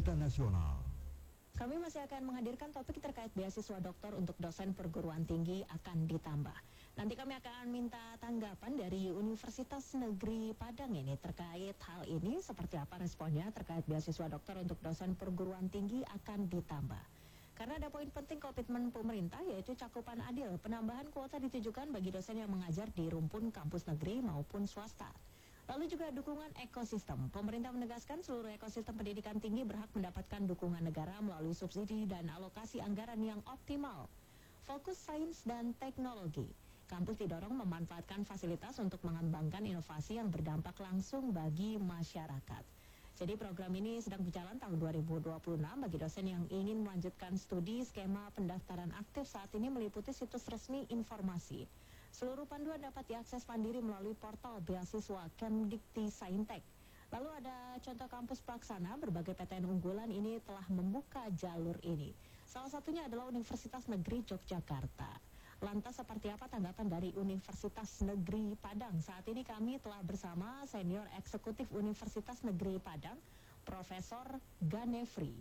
Berita Nasional. Kami masih akan menghadirkan topik terkait beasiswa doktor untuk dosen perguruan tinggi akan ditambah. Nanti kami akan minta tanggapan dari Universitas Negeri Padang ini terkait hal ini, seperti apa responnya terkait beasiswa doktor untuk dosen perguruan tinggi akan ditambah. Karena ada poin penting komitmen pemerintah, yaitu cakupan adil. Penambahan kuota ditujukan bagi dosen yang mengajar di rumpun kampus negeri maupun swasta. Lalu juga dukungan ekosistem. Pemerintah menegaskan seluruh ekosistem pendidikan tinggi berhak mendapatkan dukungan negara melalui subsidi dan alokasi anggaran yang optimal. Fokus sains dan teknologi. Kampus didorong memanfaatkan fasilitas untuk mengembangkan inovasi yang berdampak langsung bagi masyarakat. Jadi program ini sedang berjalan tahun 2026 bagi dosen yang ingin melanjutkan studi. Skema pendaftaran aktif saat ini meliputi situs resmi informasi. Seluruh panduan dapat diakses mandiri melalui portal beasiswa Kemdikti Saintek. Lalu ada contoh kampus pelaksana, berbagai PTN unggulan ini telah membuka jalur ini. Salah satunya adalah Universitas Negeri Yogyakarta. Lantas seperti apa tanggapan dari Universitas Negeri Padang? Saat ini kami telah bersama Senior Eksekutif Universitas Negeri Padang, Profesor Ganefri.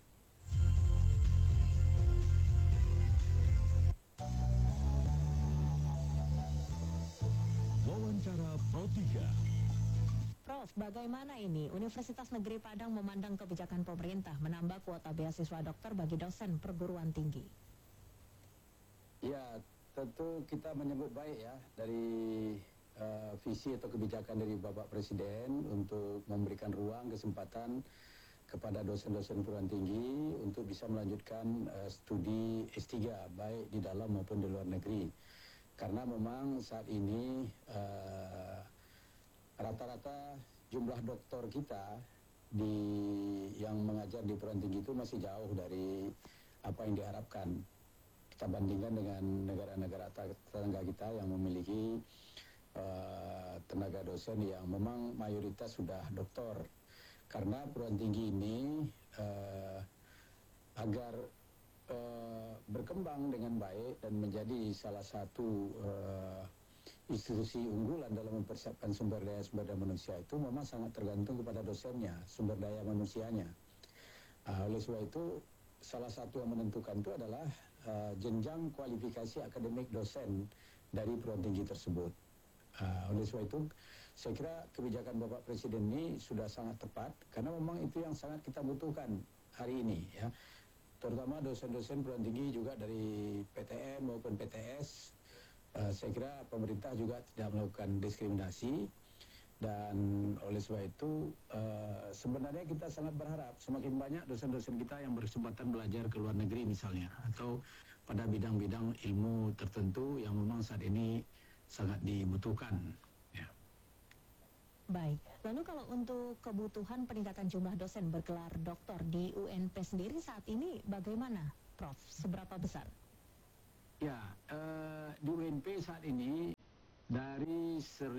Wawancara Pro 3. Prof, bagaimana ini Universitas Negeri Padang memandang kebijakan pemerintah menambah kuota beasiswa dokter bagi dosen perguruan tinggi? Ya, tentu kita menyebut baik ya dari visi atau kebijakan dari Bapak Presiden untuk memberikan ruang kesempatan kepada dosen-dosen perguruan tinggi untuk bisa melanjutkan studi S3 baik di dalam maupun di luar negeri. Karena memang saat ini rata-rata jumlah doktor kita yang mengajar di perguruan tinggi itu masih jauh dari apa yang diharapkan. Kita bandingkan dengan negara-negara tetangga kita yang memiliki tenaga dosen yang memang mayoritas sudah doktor. Karena perguruan tinggi ini agar berkembang dengan baik dan menjadi salah satu institusi unggulan dalam mempersiapkan sumber daya manusia itu memang sangat tergantung kepada dosennya, sumber daya manusianya. Oleh sebab itu salah satu yang menentukan itu adalah jenjang kualifikasi akademik dosen dari perguruan tinggi tersebut. Oleh sebab itu saya kira kebijakan Bapak Presiden ini sudah sangat tepat karena memang itu yang sangat kita butuhkan hari ini ya. Terutama dosen-dosen perguruan tinggi juga dari PTN maupun PTS. Saya kira pemerintah juga tidak melakukan diskriminasi dan oleh sebab itu sebenarnya kita sangat berharap semakin banyak dosen-dosen kita yang berkesempatan belajar ke luar negeri misalnya atau pada bidang-bidang ilmu tertentu yang memang saat ini sangat dibutuhkan. Ya. Baik, lalu kalau untuk kebutuhan peningkatan jumlah dosen bergelar doktor di UNP sendiri saat ini bagaimana, Prof? Seberapa besar? Ya, di UNP saat ini dari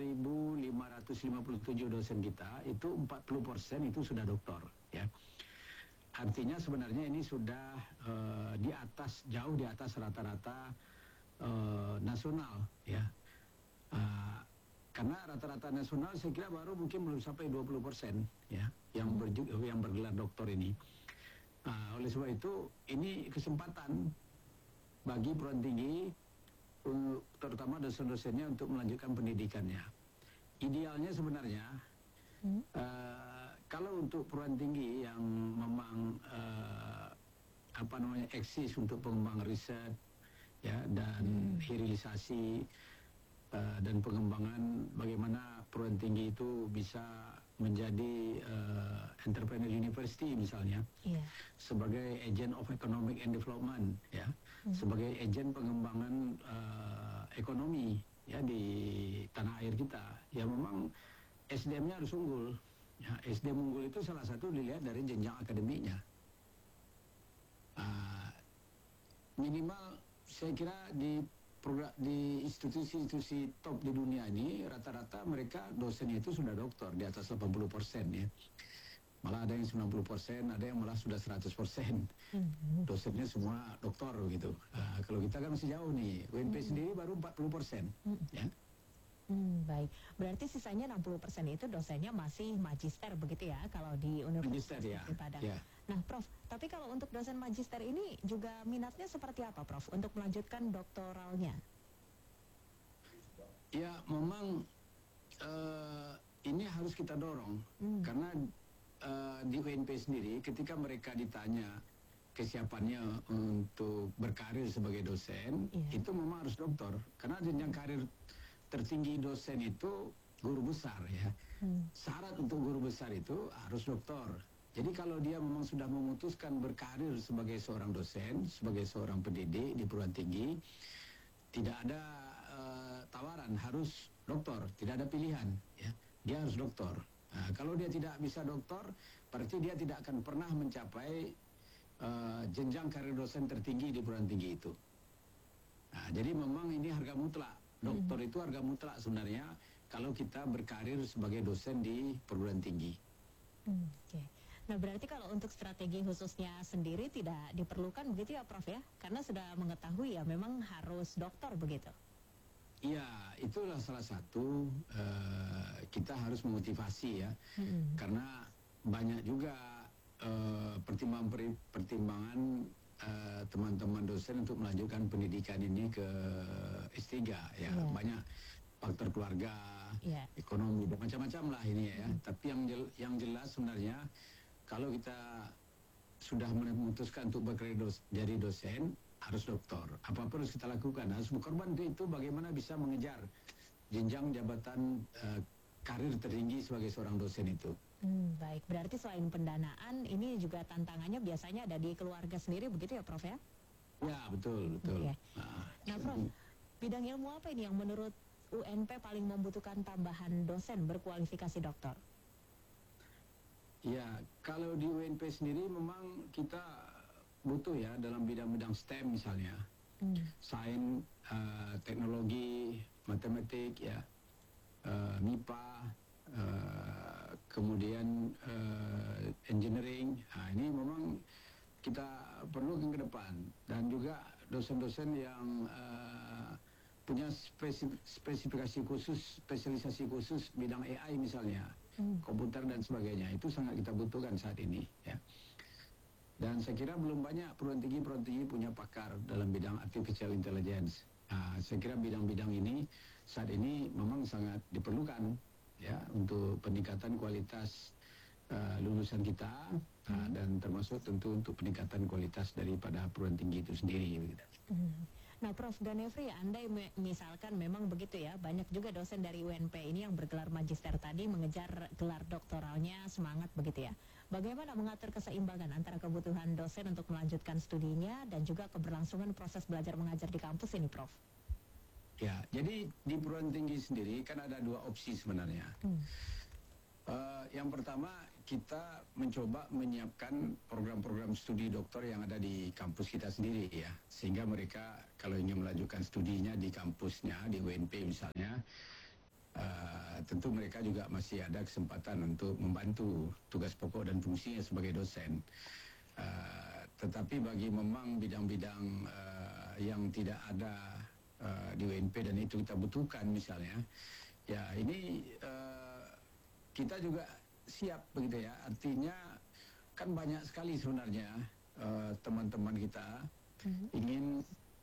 1.557 dosen kita itu 40% itu sudah doktor, ya. Artinya sebenarnya ini sudah jauh di atas rata-rata nasional, ya. Karena rata-rata nasional saya kira baru mungkin belum sampai 20% ya yang bergelar doktor ini. Oleh sebab itu ini kesempatan bagi perguruan tinggi terutama dosen-dosennya untuk melanjutkan pendidikannya. Idealnya sebenarnya kalau untuk perguruan tinggi yang memang eksis untuk pengembangan riset ya dan hilirisasi dan pengembangan bagaimana perguruan tinggi itu bisa menjadi entrepreneur university misalnya, sebagai agent of economic and development ya, sebagai agent pengembangan ekonomi ya di tanah air kita. Ya memang SDM-nya harus unggul. Ya, SDM unggul itu salah satu dilihat dari jenjang akademiknya. Minimal saya kira di institusi-institusi top di dunia ini rata-rata mereka dosennya itu sudah doktor di atas 80% ya. Malah ada yang 90%, ada yang malah sudah 100%. Dosennya semua doktor gitu. Kalau kita kan masih jauh nih. UNP sendiri baru 40%. Ya. Baik. Berarti sisanya 60% itu dosennya masih magister begitu ya kalau di Magister, Universitas ya. Negeri Padang. Ya. Nah, Prof, tapi kalau untuk dosen magister ini juga minatnya seperti apa, Prof, untuk melanjutkan doktoralnya? Ya, memang ini harus kita dorong karena di UNP sendiri ketika mereka ditanya kesiapannya untuk berkarir sebagai dosen, Iya. itu memang harus doktor karena jenjang karir tertinggi dosen itu guru besar ya. Syarat untuk guru besar itu harus doktor. Jadi kalau dia memang sudah memutuskan berkarir sebagai seorang dosen, sebagai seorang pendidik di perguruan tinggi, tidak ada tawaran, harus doktor, tidak ada pilihan ya. Dia harus doktor. Nah, kalau dia tidak bisa doktor, berarti dia tidak akan pernah mencapai jenjang karir dosen tertinggi di perguruan tinggi itu. Nah, jadi memang ini harga mutlak. Doktor itu harga mutlak sebenarnya kalau kita berkarir sebagai dosen di perguruan tinggi. Oke. Nah, berarti kalau untuk strategi khususnya sendiri tidak diperlukan begitu ya, Prof ya? Karena sudah mengetahui ya memang harus doktor begitu. Iya, itulah salah satu kita harus memotivasi ya, karena banyak juga pertimbangan teman-teman dosen untuk melanjutkan pendidikan ini ke S3 ya. Iya. Banyak faktor keluarga, Iya. ekonomi, dan macam-macam lah ini ya. Tapi yang jelas sebenarnya kalau kita sudah memutuskan untuk berkarir jadi dosen, harus doktor. Apapun harus kita lakukan, harus berkorban untuk itu bagaimana bisa mengejar jenjang jabatan karir tertinggi sebagai seorang dosen itu. Baik, berarti selain pendanaan, ini juga tantangannya biasanya ada di keluarga sendiri begitu ya, Prof ya? Ya, betul. Oke. Nah, Nah, Prof, bidang ilmu apa ini yang menurut UNP paling membutuhkan tambahan dosen berkualifikasi doktor? ya, kalau di UNP sendiri memang kita butuh ya dalam bidang-bidang STEM misalnya, sains, teknologi, matematik ya, MIPA, kemudian engineering. Nah, ini memang kita perlu ke depan, dan juga dosen-dosen yang punya spesifikasi khusus, spesialisasi khusus bidang AI misalnya, komputer dan sebagainya, itu sangat kita butuhkan saat ini ya. Dan saya kira belum banyak perguruan tinggi punya pakar dalam bidang artificial intelligence. Nah, saya kira bidang-bidang ini saat ini memang sangat diperlukan ya untuk peningkatan kualitas lulusan kita, dan termasuk tentu untuk peningkatan kualitas daripada perguruan tinggi itu sendiri. Nah, Prof Ganefri, andai misalkan memang begitu ya, banyak juga dosen dari UNP ini yang bergelar magister tadi mengejar gelar doktoralnya, semangat begitu ya. Bagaimana mengatur keseimbangan antara kebutuhan dosen untuk melanjutkan studinya dan juga keberlangsungan proses belajar mengajar di kampus ini, Prof? Ya, jadi di perguruan tinggi sendiri kan ada dua opsi sebenarnya. Yang pertama, kita mencoba menyiapkan program-program studi doktor yang ada di kampus kita sendiri ya, sehingga mereka kalau ingin melanjutkan studinya di kampusnya, di UNP misalnya, tentu mereka juga masih ada kesempatan untuk membantu tugas pokok dan fungsinya sebagai dosen. Tetapi bagi memang bidang-bidang yang tidak ada di UNP dan itu kita butuhkan misalnya, ya ini kita juga siap begitu ya. Artinya kan banyak sekali sebenarnya teman-teman kita ingin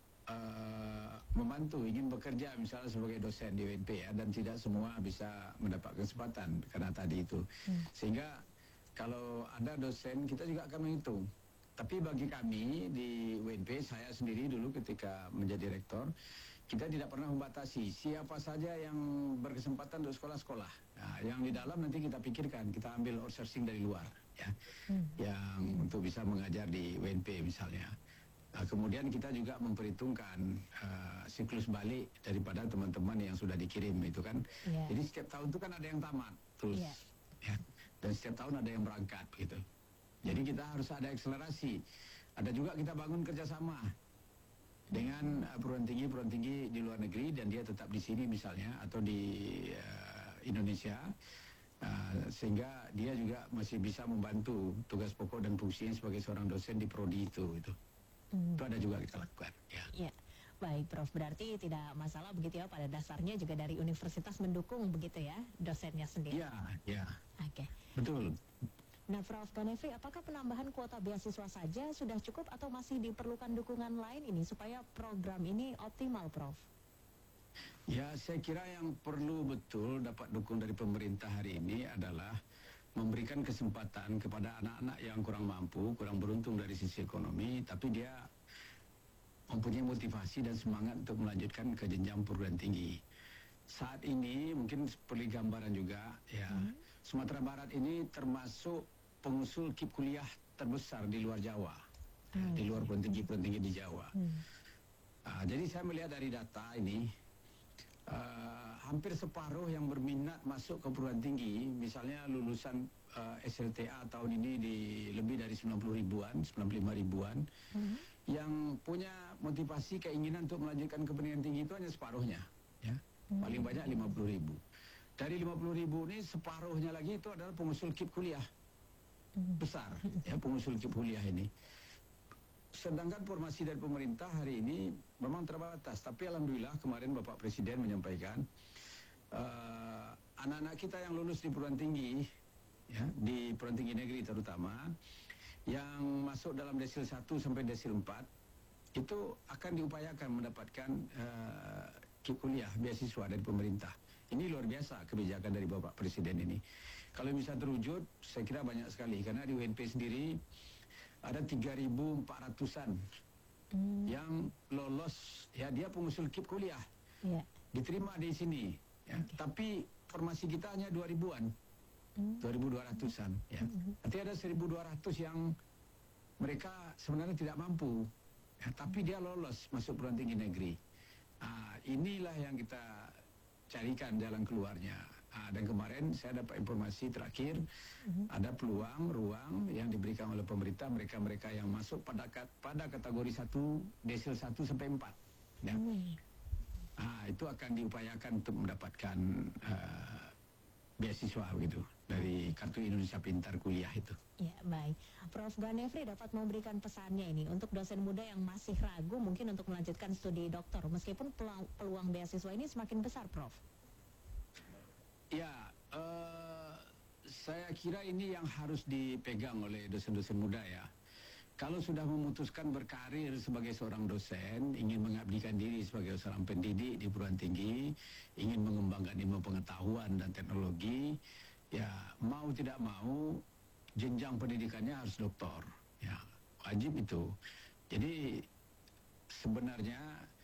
membantu, ingin bekerja misalnya sebagai dosen di UNP ya, dan tidak semua bisa mendapat kesempatan karena tadi itu. Sehingga kalau ada dosen kita juga akan menghitung. Tapi bagi kami di UNP, saya sendiri dulu ketika menjadi rektor, kita tidak pernah membatasi siapa saja yang berkesempatan untuk sekolah-sekolah. Nah, yang di dalam nanti kita pikirkan, kita ambil outsourcing dari luar ya, yang untuk bisa mengajar di UNP misalnya. Nah, kemudian kita juga memperhitungkan siklus balik daripada teman-teman yang sudah dikirim itu kan. Yeah. Jadi setiap tahun itu kan ada yang tamat terus, ya, dan setiap tahun ada yang berangkat gitu. Jadi kita harus ada akselerasi. Ada juga kita bangun kerjasama dengan perguruan tinggi di luar negeri, dan dia tetap di sini misalnya atau di Indonesia, sehingga dia juga masih bisa membantu tugas pokok dan fungsinya sebagai seorang dosen di prodi itu. Itu ada juga kita lakukan ya. Ya, Baik, Prof. Berarti tidak masalah begitu ya, pada dasarnya juga dari universitas mendukung begitu ya, dosennya sendiri. Ya, ya, Oke. betul. Nah, Prof. Ganefri, apakah penambahan kuota beasiswa saja sudah cukup atau masih diperlukan dukungan lain ini supaya program ini optimal, Prof? Ya, saya kira yang perlu betul dapat dukung dari pemerintah hari ini adalah memberikan kesempatan kepada anak-anak yang kurang mampu, kurang beruntung dari sisi ekonomi, tapi dia mempunyai motivasi dan semangat untuk melanjutkan ke jenjang perguruan tinggi. Saat ini mungkin seperti gambaran juga ya, Sumatera Barat ini termasuk pengusul KIP kuliah terbesar di luar Jawa, di luar perguruan tinggi di Jawa. Jadi saya melihat dari data ini, hampir separuh yang berminat masuk ke perguruan tinggi, misalnya lulusan SLTA tahun ini di lebih dari 90 ribuan, 95 ribuan, yang punya motivasi keinginan untuk melanjutkan ke pendidikan tinggi itu hanya separuhnya, ya. Paling banyak 50 ribu. Dari 50 ribu ini separuhnya lagi itu adalah pengusul KIP kuliah besar, ya, pengusul KIP kuliah ini. Sedangkan formasi dari pemerintah hari ini memang terbatas, tapi alhamdulillah kemarin Bapak Presiden menyampaikan anak-anak kita yang lulus di perguruan tinggi, ya, di perguruan tinggi negeri terutama, yang masuk dalam desil 1 sampai desil 4 itu akan diupayakan mendapatkan KIP kuliah beasiswa dari pemerintah. Ini luar biasa kebijakan dari Bapak Presiden ini. Kalau bisa terwujud, saya kira banyak sekali, karena di UNP sendiri ada 3.400-an yang lolos, ya, dia pengusul KIP kuliah, diterima di sini, ya. Tapi formasi kita hanya 2.000-an, 2.200-an, ya. Nanti ada 1.200 yang mereka sebenarnya tidak mampu, ya, tapi dia lolos masuk perguruan tinggi negeri. Inilah yang kita carikan jalan keluarnya. Dan kemarin saya dapat informasi terakhir, ada peluang, ruang yang diberikan oleh pemerintah mereka-mereka yang masuk pada kategori 1, desil 1 sampai 4. Ya. Itu akan diupayakan untuk mendapatkan beasiswa begitu dari Kartu Indonesia Pintar Kuliah itu. Ya, baik. Prof. Ganefri dapat memberikan pesannya ini untuk dosen muda yang masih ragu mungkin untuk melanjutkan studi doktor, meskipun peluang beasiswa ini semakin besar, Prof. Ya, saya kira ini yang harus dipegang oleh dosen-dosen muda ya. Kalau sudah memutuskan berkarir sebagai seorang dosen, ingin mengabdikan diri sebagai seorang pendidik di perguruan tinggi, ingin mengembangkan ilmu pengetahuan dan teknologi, ya mau tidak mau jenjang pendidikannya harus doktor, ya wajib itu. Jadi sebenarnya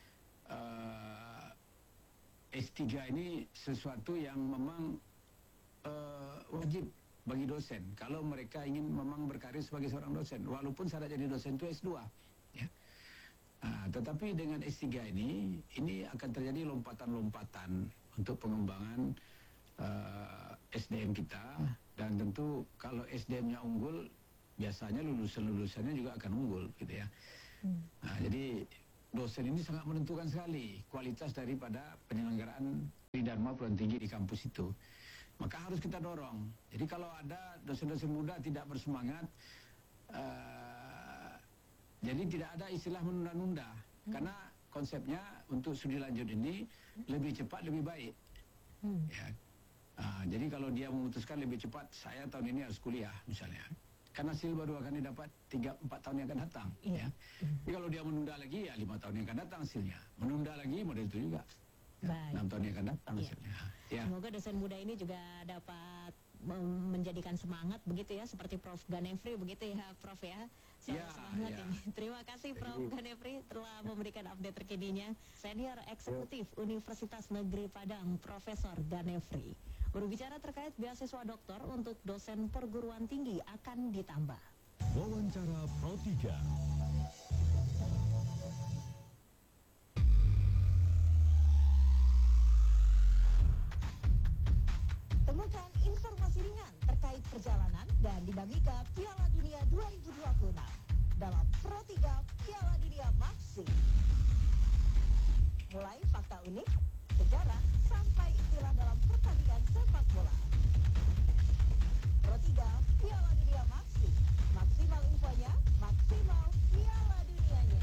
S3 ini sesuatu yang memang wajib bagi dosen kalau mereka ingin memang berkarir sebagai seorang dosen, walaupun syarat jadi dosen itu S2, ya. Tetapi dengan S3 ini akan terjadi lompatan-lompatan untuk pengembangan SDM kita, dan tentu kalau SDM-nya unggul biasanya lulusan-lulusannya juga akan unggul gitu ya. Jadi dosen ini sangat menentukan sekali kualitas daripada penyelenggaraan Tridharma perguruan tinggi di kampus itu. Maka harus kita dorong. Jadi kalau ada dosen-dosen muda tidak bersemangat, jadi tidak ada istilah menunda-nunda. Karena konsepnya untuk studi lanjut ini lebih cepat lebih baik. Ya. Jadi kalau dia memutuskan lebih cepat, saya tahun ini harus kuliah misalnya, kan hasil baru akan didapat 3-4 tahun yang akan datang. Ya. Jadi kalau dia menunda lagi, ya 5 tahun yang akan datang hasilnya. Menunda lagi model itu juga. Baik. 6 tahun yang akan datang hasilnya. Ya. Semoga dosen muda ini juga dapat menjadikan semangat begitu ya, seperti Prof. Ganefri begitu ya, Prof ya. Semangat ini. Terima kasih Prof. Ganefri telah memberikan update terkininya. Senior Eksekutif Universitas Negeri Padang, Profesor Ganefri, berbicara terkait beasiswa doktor untuk dosen perguruan tinggi akan ditambah. Wawancara Pro 3. Temukan informasi ringan terkait perjalanan dan dinamika Piala Dunia 2026 dalam Pro 3 Piala Dunia Maxi. Mulai fakta unik, sejarah, sampai istilah dalam pertandingan sepak bola. Pro 3 Piala Dunia Maxi. Maksimal infonya, maksimal Piala Dunianya.